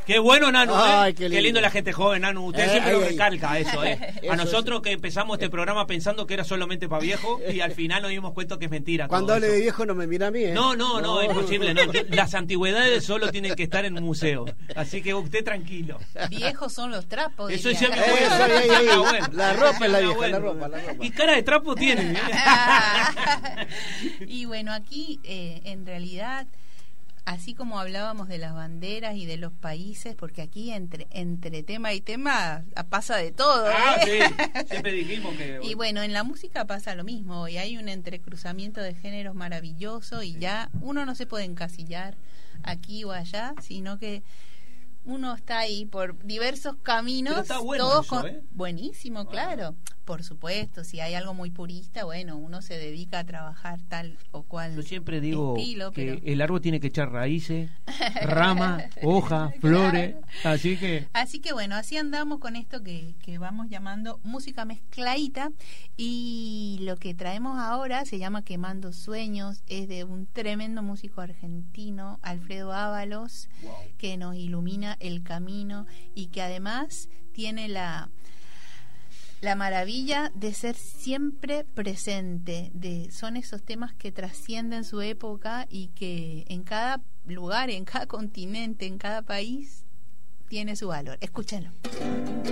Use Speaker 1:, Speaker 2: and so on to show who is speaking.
Speaker 1: Qué bueno, Nanu,
Speaker 2: Ay,
Speaker 1: qué lindo la gente joven, Nanu. Usted siempre lo recalca eso,
Speaker 2: Eso
Speaker 1: a nosotros que empezamos este programa pensando que era solamente para viejo y al final nos dimos cuenta que es mentira.
Speaker 2: Cuando hable de viejo no me mira a mí,
Speaker 1: No, es posible. No. Las antigüedades solo tienen que estar en museo. Así que usted tranquilo.
Speaker 3: Viejos son los trapos.
Speaker 1: Eso
Speaker 3: diría.
Speaker 1: decía mi abuela.
Speaker 2: La ropa es la vieja, la ropa.
Speaker 1: Y cara de trapo tiene.
Speaker 3: Y bueno, aquí en realidad, así como hablábamos de las banderas y de los países, porque aquí entre tema y tema pasa de todo.
Speaker 1: Sí, siempre dijimos que...
Speaker 3: Y bueno, en la música pasa lo mismo, y hay un entrecruzamiento de géneros maravilloso, y ya uno no se puede encasillar aquí o allá, sino que uno está ahí por diversos caminos.
Speaker 1: Pero está bueno
Speaker 3: todos
Speaker 1: eso,
Speaker 3: buenísimo, claro. Por supuesto, si hay algo muy purista, bueno, uno se dedica a trabajar tal o cual
Speaker 1: Yo siempre digo
Speaker 3: estilo,
Speaker 1: que
Speaker 3: pero...
Speaker 1: el árbol tiene que echar raíces, ramas, hojas, flores, así que
Speaker 3: bueno, así andamos con esto que vamos llamando música mezcladita, y lo que traemos ahora se llama Quemando Sueños, es de un tremendo músico argentino, Alfredo Ábalos,
Speaker 1: wow,
Speaker 3: que nos ilumina el camino y que además tiene la maravilla de ser siempre presente, son esos temas que trascienden su época y que en cada lugar, en cada continente, en cada país tiene su valor. Escúchenlo.